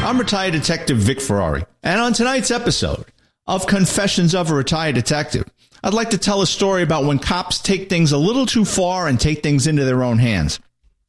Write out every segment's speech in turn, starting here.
I'm retired detective Vic Ferrari, and on tonight's episode of Confessions of a Retired Detective, I'd like to tell a story about when cops take things a little too far and take things into their own hands.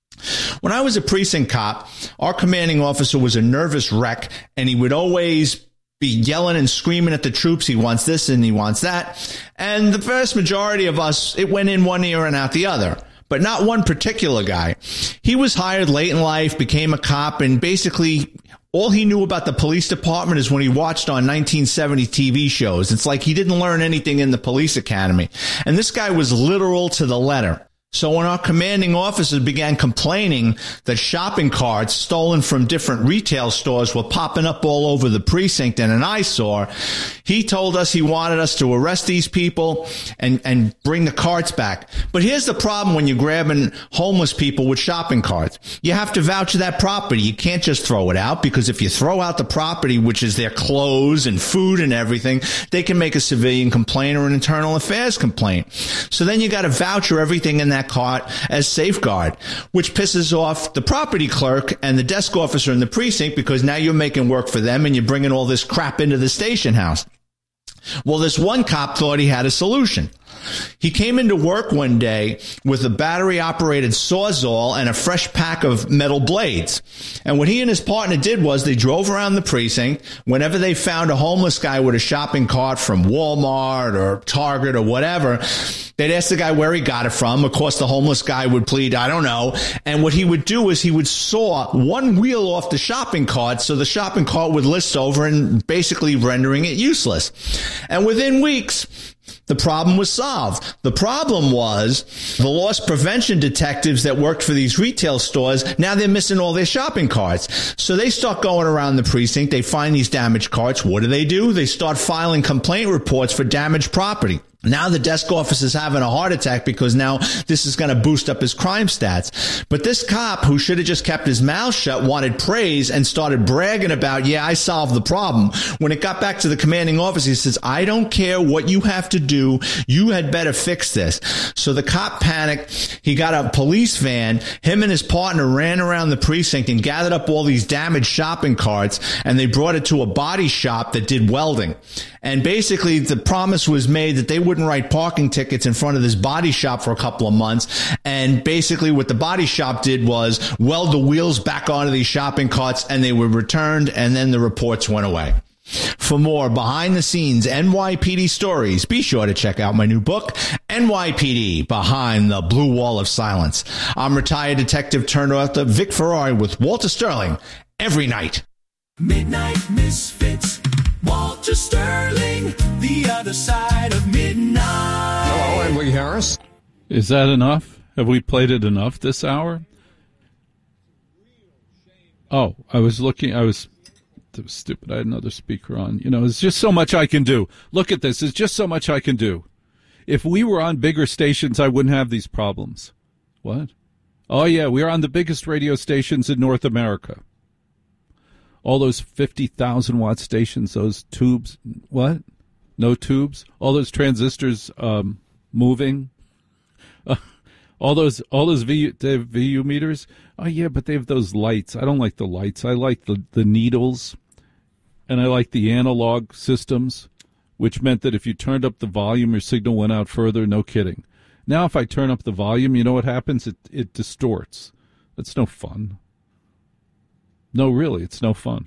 When I was a precinct cop, our commanding officer was a nervous wreck, and he would always be yelling and screaming at the troops. He wants this and he wants that. And the vast majority of us, it went in one ear and out the other. But not one particular guy. He was hired late in life, became a cop, and basically all he knew about the police department is when he watched on 1970 TV shows. It's like he didn't learn anything in the police academy. And this guy was literal to the letter. So when our commanding officers began complaining that shopping carts stolen from different retail stores were popping up all over the precinct and an eyesore, he told us he wanted us to arrest these people and bring the carts back. But here's the problem when you're grabbing homeless people with shopping carts. You have to voucher that property. You can't just throw it out, because if you throw out the property, which is their clothes and food and everything, they can make a civilian complaint or an internal affairs complaint. So then you got to voucher everything in that cart as safeguard, which pisses off the property clerk and the desk officer in the precinct, because now you're making work for them and you're bringing all this crap into the station house. Well, this one cop thought he had a solution. He came into work one day with a battery-operated Sawzall and a fresh pack of metal blades. And what he and his partner did was they drove around the precinct. Whenever they found a homeless guy with a shopping cart from Walmart or Target or whatever, they'd ask the guy where he got it from. Of course, the homeless guy would plead, I don't know. And what he would do is he would saw one wheel off the shopping cart so the shopping cart would list over, and basically rendering it useless. And within weeks, the problem was solved. The problem was the loss prevention detectives that worked for these retail stores, now they're missing all their shopping carts. So they start going around the precinct. They find these damaged carts. What do? They start filing complaint reports for damaged property. Now the desk officer's having a heart attack because now this is going to boost up his crime stats. But this cop, who should have just kept his mouth shut, wanted praise and started bragging about, yeah, I solved the problem. When it got back to the commanding officer, he says, I don't care what you have to do. You had better fix this. So the cop panicked. He got a police van. Him and his partner ran around the precinct and gathered up all these damaged shopping carts, and they brought it to a body shop that did welding. And basically the promise was made that they wouldn't write parking tickets in front of this body shop for a couple of months. And basically what the body shop did was weld the wheels back onto these shopping carts, and they were returned, and then the reports went away. For more behind the scenes NYPD stories, be sure to check out my new book, NYPD Behind the Blue Wall of Silence. I'm retired detective turned author Vic Ferrari with Walter Sterling every night. Midnight Misfits, Walter Sterling, the other side of midnight. Hello, I'm Lee Harris. Is that enough? Have we played it enough this hour? Oh, I was stupid. I had another speaker on. You know, there's just so much I can do. Look at this. There's just so much I can do. If we were on bigger stations, I wouldn't have these problems. What? Oh, yeah, we're on the biggest radio stations in North America. All those 50,000 watt stations, those tubes, what? No tubes? All those transistors moving? All those VU meters? Oh, yeah, but they have those lights. I don't like the lights. I like the needles, and I like the analog systems, which meant that if you turned up the volume, your signal went out further. No kidding. Now, if I turn up the volume, you know what happens? It distorts. That's no fun. No, really, it's no fun.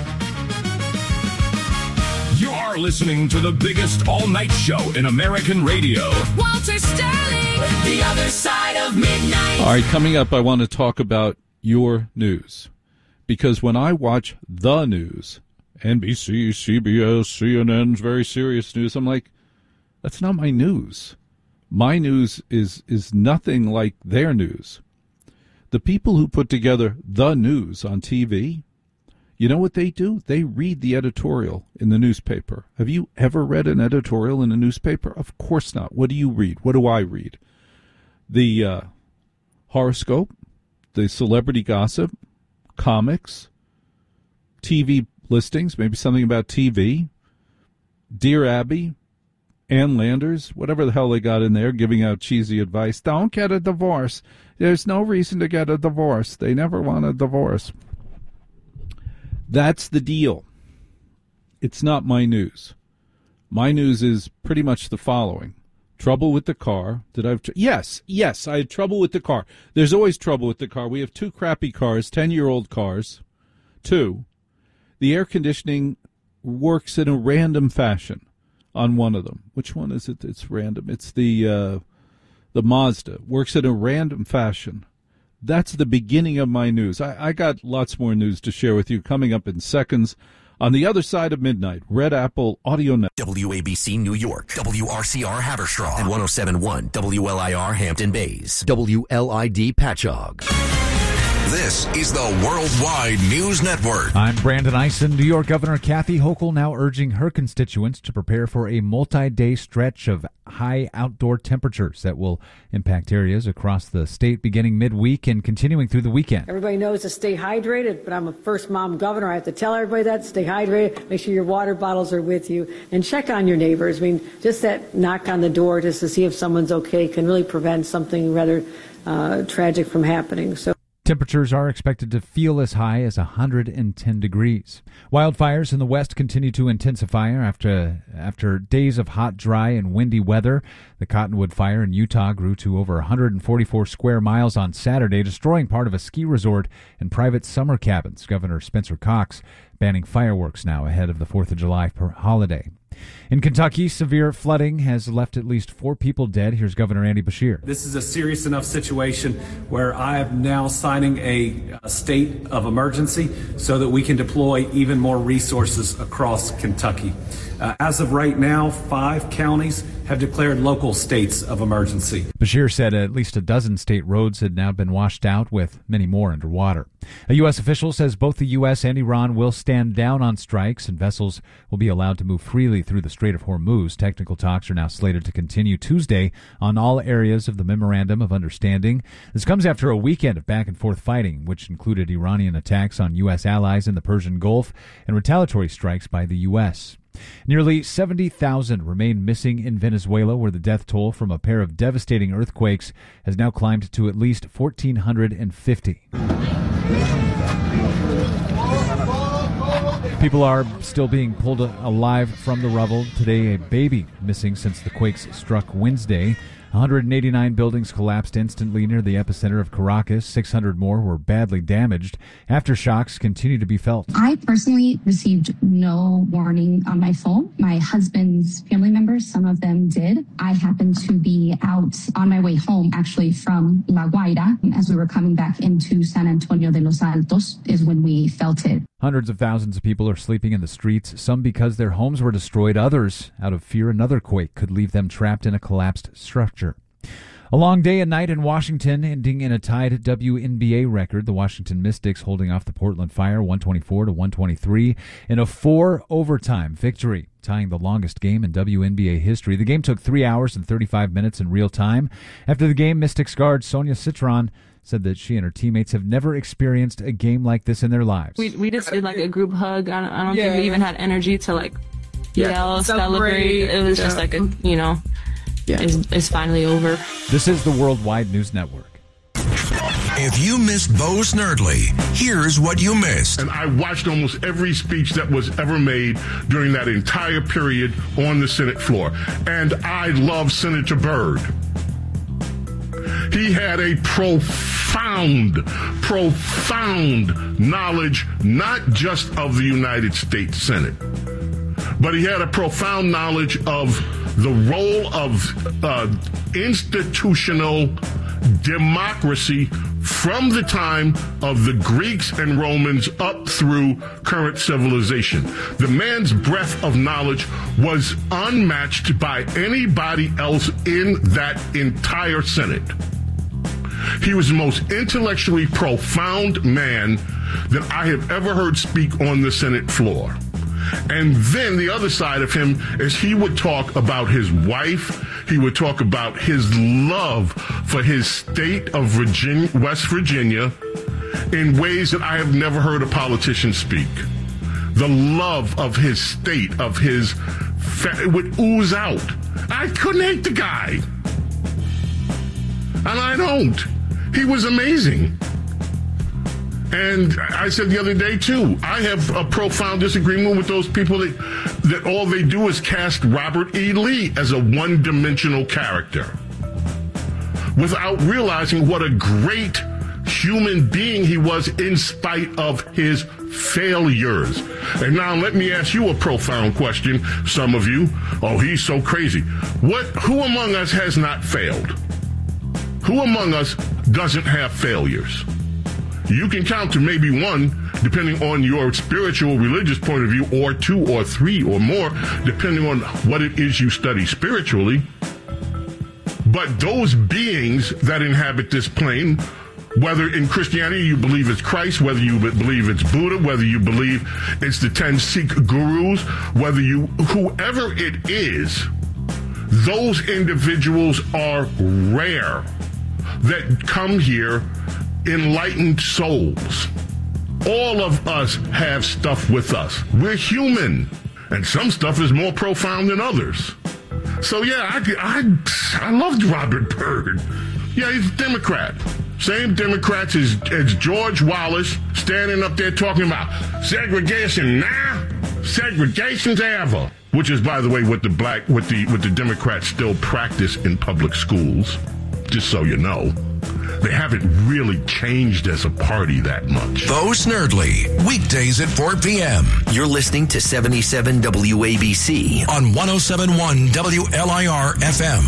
You're listening to the biggest all-night show in American radio. Walter Sterling, the other side of midnight. All right, coming up, I want to talk about your news. Because when I watch the news, NBC, CBS, CNN's very serious news, I'm like, that's not my news. My news is nothing like their news. The people who put together the news on TV, you know what they do? They read the editorial in the newspaper. Have you ever read an editorial in a newspaper? Of course not. What do you read? What do I read? The horoscope, the celebrity gossip, comics, TV listings, maybe something about TV, Dear Abby, Ann Landers, whatever the hell they got in there, giving out cheesy advice. Don't get a divorce. There's no reason to get a divorce. They never want a divorce. That's the deal. It's not my news. My news is pretty much the following. Trouble with the car. Did I have Yes, I had trouble with the car. There's always trouble with the car. We have 2 crappy cars, 10-year-old cars. 2, the air conditioning works in a random fashion on one of them. Which one is it? It's random. It's the Mazda. Works in a random fashion. That's the beginning of my news. I got lots more news to share with you coming up in seconds. On the other side of midnight, Red Apple Audio Net. WABC New York, WRCR Haverstraw, and 107.1 WLIR Hampton Bays, WLID Patchogue. This is the Worldwide News Network. I'm Brandon Eisen. New York Governor Kathy Hochul now urging her constituents to prepare for a multi-day stretch of high outdoor temperatures that will impact areas across the state beginning midweek and continuing through the weekend. Everybody knows to stay hydrated, but I'm a first-mom governor. I have to tell everybody that. Stay hydrated. Make sure your water bottles are with you. And check on your neighbors. I mean, just that knock on the door just to see if someone's okay can really prevent something rather tragic from happening. So. Temperatures are expected to feel as high as 110 degrees. Wildfires in the west continue to intensify after days of hot, dry, and windy weather. The Cottonwood Fire in Utah grew to over 144 square miles on Saturday, destroying part of a ski resort and private summer cabins. Governor Spencer Cox banning fireworks now ahead of the 4th of July holiday. In Kentucky, severe flooding has left at least 4 people dead. Here's Governor Andy Beshear. This is a serious enough situation where I am now signing a state of emergency so that we can deploy even more resources across Kentucky. As of right now, 5 counties have declared local states of emergency. Beshear said at least a dozen state roads had now been washed out, with many more underwater. A U.S. official says both the U.S. and Iran will stand down on strikes, and vessels will be allowed to move freely through the Strait of Hormuz. Technical talks are now slated to continue Tuesday on all areas of the Memorandum of Understanding. This comes after a weekend of back-and-forth fighting, which included Iranian attacks on U.S. allies in the Persian Gulf and retaliatory strikes by the U.S. Nearly 70,000 remain missing in Venezuela, where the death toll from a pair of devastating earthquakes has now climbed to at least 1,450. People are still being pulled alive from the rubble. Today, a baby missing since the quakes struck Wednesday. 189 buildings collapsed instantly near the epicenter of Caracas. 600 more were badly damaged. Aftershocks continue to be felt. I personally received no warning on my phone. My husband's family members, some of them did. I happened to be out on my way home, actually from La Guaira. As we were coming back into San Antonio de los Altos is when we felt it. Hundreds of thousands of people are sleeping in the streets, some because their homes were destroyed, others out of fear another quake could leave them trapped in a collapsed structure. A long day and night in Washington, ending in a tied WNBA record. The Washington Mystics holding off the Portland Fire 124-123 in a 4-overtime victory, tying the longest game in WNBA history. The game took 3 hours and 35 minutes in real time. After the game, Mystics guard Sonia Citron said that she and her teammates have never experienced a game like this in their lives. We just did like a group hug. I don't think we even had energy to like yell, celebrate. It was just like it's finally over. This is the Worldwide News Network. If you missed Bo Snerdley, here's what you missed. And I watched almost every speech that was ever made during that entire period on the Senate floor. And I love Senator Byrd. He had a profound knowledge, not just of the United States Senate, but he had a profound knowledge of the role of institutional democracy from the time of the Greeks and Romans up through current civilization. The man's breadth of knowledge was unmatched by anybody else in that entire Senate. He was the most intellectually profound man that I have ever heard speak on the Senate floor. And then the other side of him is he would talk about his wife. He would talk about his love for his state of Virginia, West Virginia, in ways that I have never heard a politician speak. The love of his state, of his, it would ooze out. I couldn't hate the guy. And I don't. He was amazing. And I said the other day, too, I have a profound disagreement with those people that all they do is cast Robert E. Lee as a one-dimensional character without realizing what a great human being he was in spite of his failures. And now let me ask you a profound question, some of you. Oh, he's so crazy. Who among us has not failed? Who among us doesn't have failures? You can count to maybe one, depending on your spiritual, religious point of view, or two or three or more, depending on what it is you study spiritually. But those beings that inhabit this plane, whether in Christianity you believe it's Christ, whether you believe it's Buddha, whether you believe it's the 10 Sikh gurus, whoever it is, those individuals are rare that come here enlightened souls. All of us have stuff with us. We're human, and some stuff is more profound than others. So yeah, I loved Robert Byrd. Yeah, he's a Democrat. Same Democrats as George Wallace standing up there talking about segregation now, segregation's ever. Which is, by the way, what the Democrats still practice in public schools. Just so you know. They haven't really changed as a party that much. Bo Snerdley, weekdays at 4 p.m. You're listening to 77 WABC on 107.1 WLIR FM.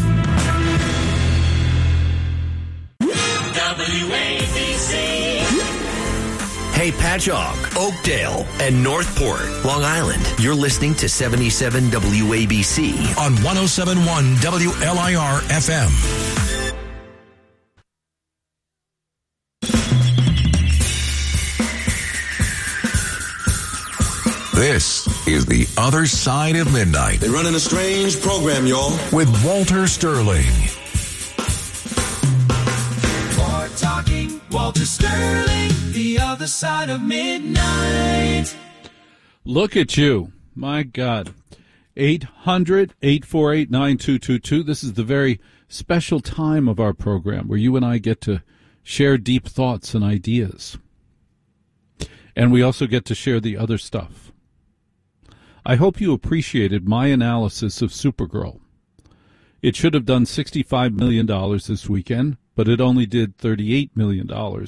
WABC. Hey, Patchogue, Oakdale, and Northport, Long Island. You're listening to 77 WABC on 107.1 WLIR FM. This is The Other Side of Midnight. They're running a strange program, y'all. With Walter Sterling. More talking, Walter Sterling, The Other Side of Midnight. Look at you. My God. 800-848-9222. This is the very special time of our program where you and I get to share deep thoughts and ideas. And we also get to share the other stuff. I hope you appreciated my analysis of Supergirl. It should have done $65 million this weekend, but it only did $38 million.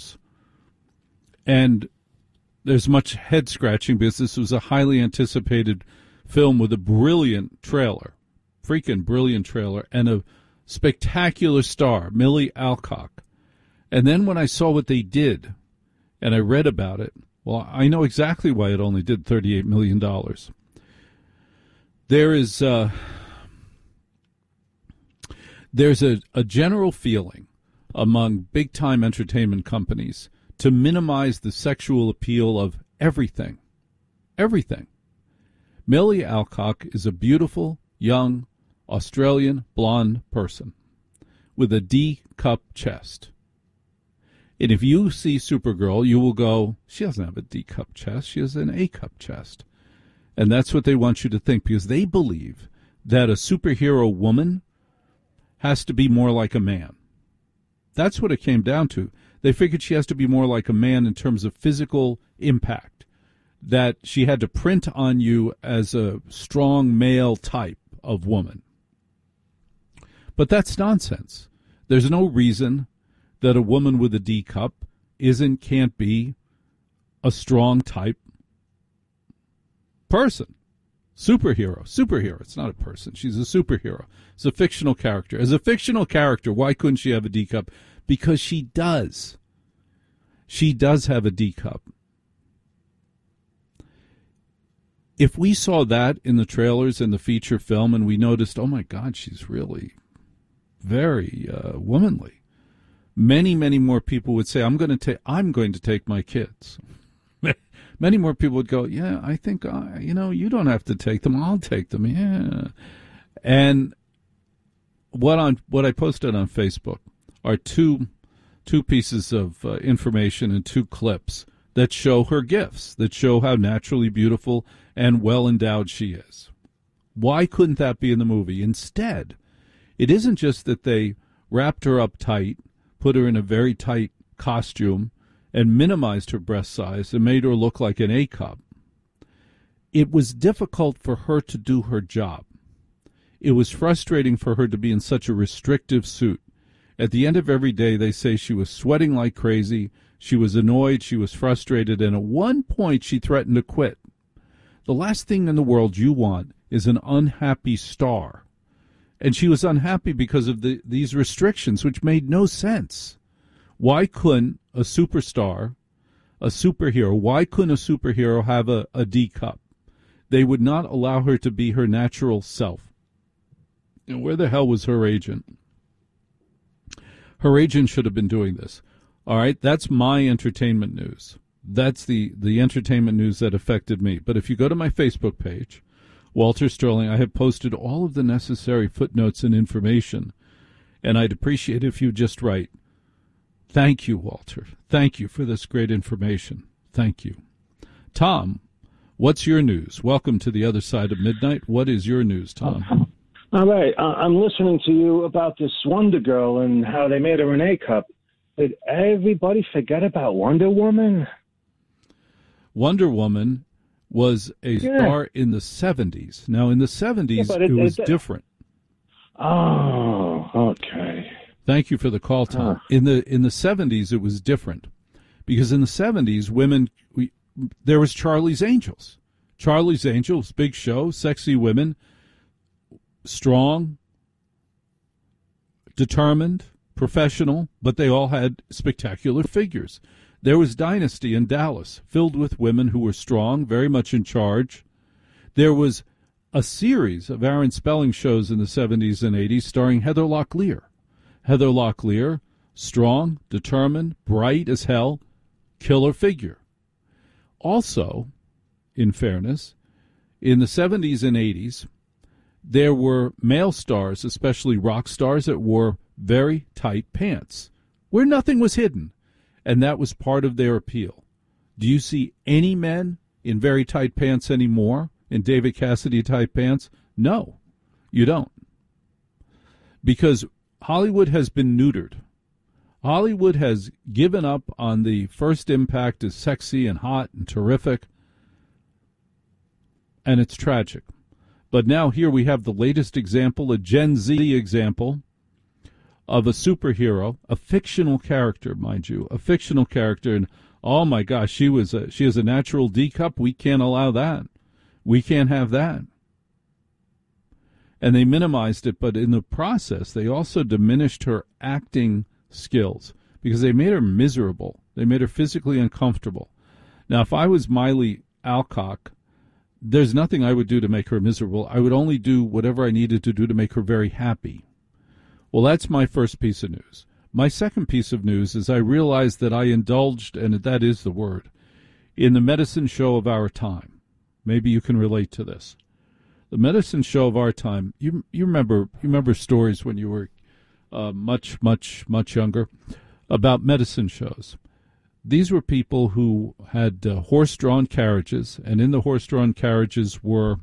And there's much head-scratching because this was a highly anticipated film with a brilliant trailer, freaking brilliant trailer, and a spectacular star, Millie Alcock. And then when I saw what they did, and I read about it, well, I know exactly why it only did $38 million. There's a general feeling among big-time entertainment companies to minimize the sexual appeal of everything. Everything. Millie Alcock is a beautiful, young, Australian blonde person with a D-cup chest. And if you see Supergirl, you will go, she doesn't have a D-cup chest, she has an A-cup chest. And that's what they want you to think, because they believe that a superhero woman has to be more like a man. That's what it came down to. They figured she has to be more like a man in terms of physical impact, that she had to print on you as a strong male type of woman. But that's nonsense. There's no reason that a woman with a D cup can't be a strong type person. Superhero. It's not a person. She's a superhero. It's a fictional character. As a fictional character, why couldn't she have a D cup? Because she does. She does have a D cup. If we saw that in the trailers and the feature film and we noticed, oh my God, she's really very womanly, many, many more people would say, I'm going to take my kids. Many more people would go, yeah, I think, you don't have to take them. I'll take them. Yeah. And what I posted on Facebook are two pieces of information and two clips that show her gifts, that show how naturally beautiful and well-endowed she is. Why couldn't that be in the movie? Instead, it isn't just that they wrapped her up tight, put her in a very tight costume, and minimized her breast size and made her look like an A cup. It was difficult for her to do her job. It was frustrating for her to be in such a restrictive suit. At the end of every day, they say she was sweating like crazy, she was annoyed, she was frustrated, and at one point she threatened to quit. The last thing in the world you want is an unhappy star. And she was unhappy because of these restrictions, which made no sense. Why couldn't a superstar, a superhero, why couldn't a superhero have a D cup? They would not allow her to be her natural self. And where the hell was her agent? Her agent should have been doing this. All right, that's my entertainment news. That's the entertainment news that affected me. But if you go to my Facebook page, Walter Sterling, I have posted all of the necessary footnotes and information. And I'd appreciate if you just write, "Thank you, Walter. Thank you for this great information. Thank you." Tom, what's your news? Welcome to the other side of midnight. What is your news, Tom? All right. I'm listening to you about this Wonder Girl and how they made her an A cup. Did everybody forget about Wonder Woman? Wonder Woman was a star in the 70s. Now, in the 70s, it was different. Oh, okay. Thank you for the call, Tom. In the 70s, it was different. Because in the 70s, women, there was Charlie's Angels. Charlie's Angels, big show, sexy women, strong, determined, professional, but they all had spectacular figures. There was Dynasty in Dallas, filled with women who were strong, very much in charge. There was a series of Aaron Spelling shows in the 70s and 80s starring Heather Locklear. Heather Locklear, strong, determined, bright as hell, killer figure. Also, in fairness, in the 70s and 80s, there were male stars, especially rock stars, that wore very tight pants, where nothing was hidden, and that was part of their appeal. Do you see any men in very tight pants anymore, in David Cassidy tight pants? No, you don't. Because Hollywood has been neutered. Hollywood has given up on the first impact as sexy and hot and terrific, and it's tragic. But now here we have the latest example, a Gen Z example of a superhero, a fictional character, mind you, a fictional character. And oh my gosh, she is a natural D cup. We can't allow that. We can't have that. And they minimized it, but in the process, they also diminished her acting skills because they made her miserable. They made her physically uncomfortable. Now, if I was Miley Alcock, there's nothing I would do to make her miserable. I would only do whatever I needed to do to make her very happy. Well, that's my first piece of news. My second piece of news is I realized that I indulged, and that is the word, in the medicine show of our time. Maybe you can relate to this. The medicine show of our time, you remember stories when you were much younger about medicine shows. These were people who had horse-drawn carriages, and in the horse-drawn carriages were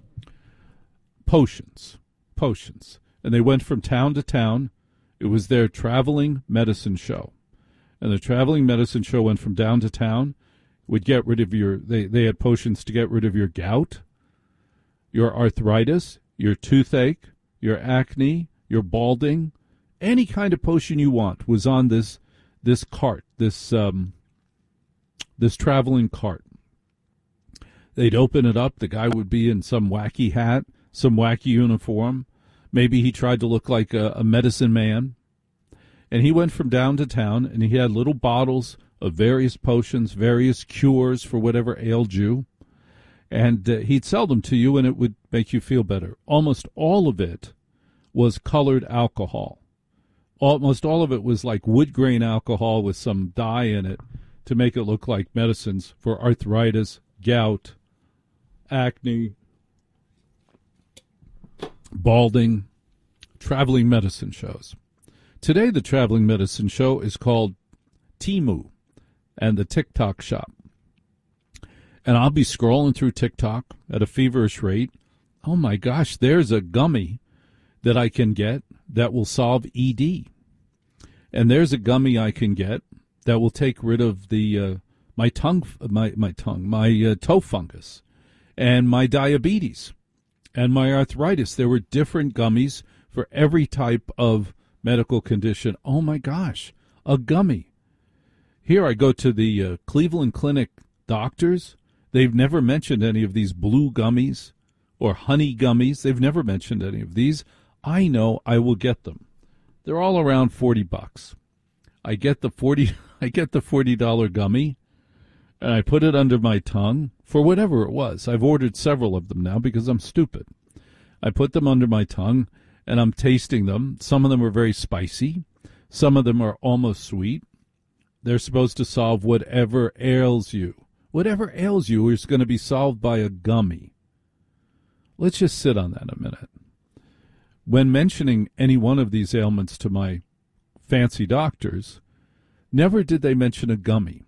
potions. And they went from town to town. It was their traveling medicine show. And the traveling medicine show went from town to town, would get rid of they had potions to get rid of your gout, your arthritis, your toothache, your acne, your balding. Any kind of potion you want was on this cart, this traveling cart. They'd open it up. The guy would be in some wacky hat, some wacky uniform. Maybe he tried to look like a medicine man. And he went from town to town, and he had little bottles of various potions, various cures for whatever ailed you. And he'd sell them to you, and it would make you feel better. Almost all of it was colored alcohol. Almost all of it was like wood grain alcohol with some dye in it to make it look like medicines for arthritis, gout, acne, balding, traveling medicine shows. Today, the traveling medicine show is called Temu and the TikTok shop. And I'll be scrolling through TikTok at a feverish rate. Oh my gosh, there's a gummy that I can get that will solve ED. And there's a gummy I can get that will take rid of the my toe fungus and my diabetes and my arthritis. There were different gummies for every type of medical condition. Oh, my gosh, a gummy. Here I go to the Cleveland Clinic doctors. They've never mentioned any of these blue gummies or honey gummies. They've never mentioned any of these. I know I will get them. They're all around $40. I get the $40 gummy, and I put it under my tongue for whatever it was. I've ordered several of them now because I'm stupid. I put them under my tongue, and I'm tasting them. Some of them are very spicy. Some of them are almost sweet. They're supposed to solve whatever ails you. Whatever ails you is going to be solved by a gummy. Let's just sit on that a minute. When mentioning any one of these ailments to my fancy doctors, never did they mention a gummy.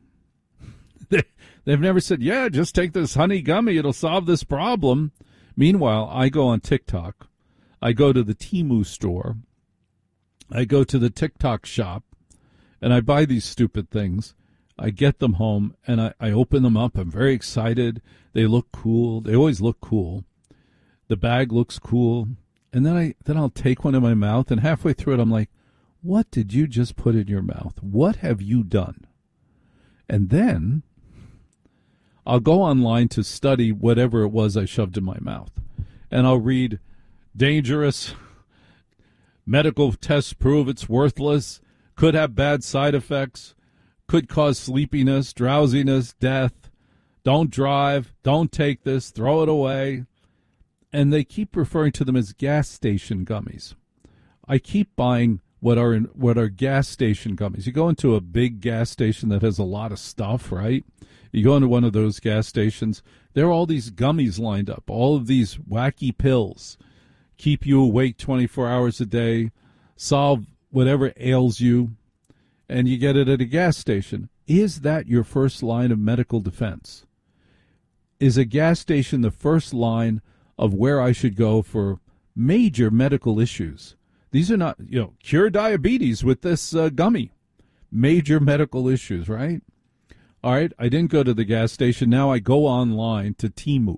They've never said, yeah, just take this honey gummy, it'll solve this problem. Meanwhile, I go on TikTok. I go to the Temu store. I go to the TikTok shop, and I buy these stupid things. I get them home, and I open them up. I'm very excited. They look cool. They always look cool. The bag looks cool. And then I'll take one in my mouth, and halfway through it, I'm like, what did you just put in your mouth? What have you done? And then I'll go online to study whatever it was I shoved in my mouth. And I'll read, dangerous, medical tests prove it's worthless, could have bad side effects, could cause sleepiness, drowsiness, death, don't drive, don't take this, throw it away. And they keep referring to them as gas station gummies. I keep buying what are gas station gummies. You go into a big gas station that has a lot of stuff, right? You go into one of those gas stations, there are all these gummies lined up, all of these wacky pills, keep you awake 24 hours a day, solve whatever ails you, and you get it at a gas station. Is that your first line of medical defense? Is a gas station the first line of where I should go for major medical issues? These are not, cure diabetes with this gummy. Major medical issues, right? All right, I didn't go to the gas station. Now I go online to Temu.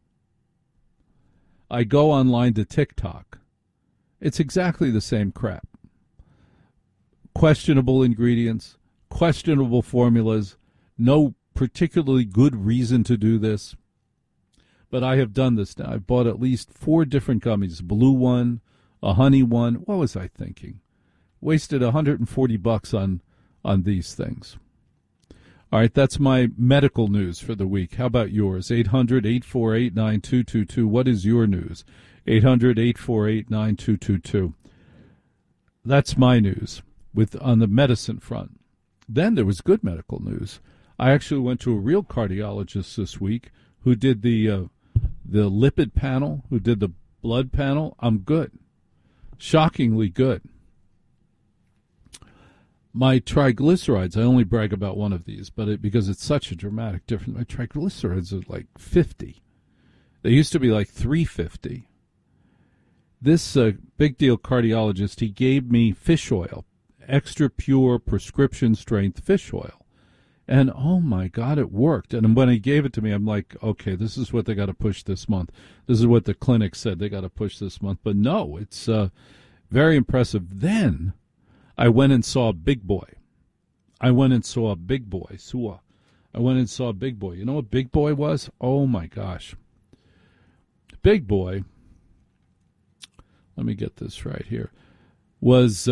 I go online to TikTok. It's exactly the same crap. Questionable ingredients, questionable formulas, no particularly good reason to do this. But I have done this now. I've bought at least 4 different gummies, a blue one, a honey one. What was I thinking? Wasted $140 on these things. All right, that's my medical news for the week. How about yours? 800-848-9222. What is your news? 800-848-9222. That's my news on the medicine front. Then there was good medical news. I actually went to a real cardiologist this week who did the lipid panel, who did the blood panel. I'm good. Shockingly good. My triglycerides, I only brag about one of these, but because it's such a dramatic difference, my triglycerides are like 50. They used to be like 350. This big deal cardiologist, he gave me fish oil, extra pure prescription strength fish oil. And oh my God, it worked. And when he gave it to me, I'm like, okay, this is what they got to push this month. This is what the clinic said they got to push this month. But no, it's very impressive. Then I went and saw a big boy. You know what Big Boy was? Oh my gosh. Big Boy, let me get this right here, was